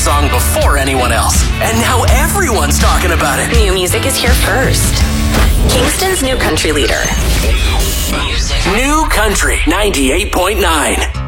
song before anyone else. And now everyone's talking about it. New music is here first. Kingston's new country leader. New Country 98.9.